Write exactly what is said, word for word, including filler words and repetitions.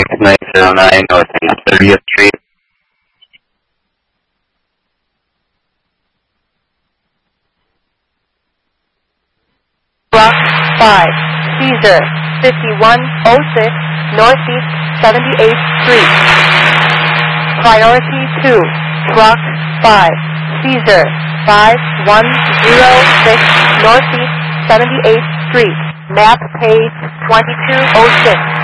six nine zero nine North thirtieth Street. Block five, Caesar, fifty-one oh six Northeast seventy-eighth Street. Priority two, Block five, Caesar, five one zero six Northeast seventy-eighth Street. Map page twenty-two oh six.